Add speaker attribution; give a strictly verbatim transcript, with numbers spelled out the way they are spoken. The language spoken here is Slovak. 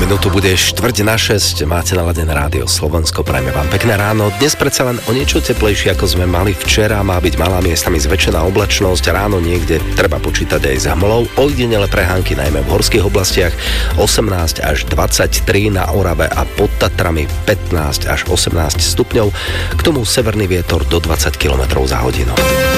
Speaker 1: minútu bude štvrť na šesť. Máte naladené rádio Slovensko. Prajme vám pekné ráno. Dnes predsa len o niečo teplejšie, ako sme mali včera. Má byť malá miestami zväčšená oblačnosť. Ráno niekde treba počítať aj s hmlou. Ojedinele prehánky najmä v horských oblastiach. osemnásť až dvadsaťtri na Orave a pod Tatrami pätnásť až osemnásť stupňov. K tomu severný vietor do dvadsať kilometrov za hodinu.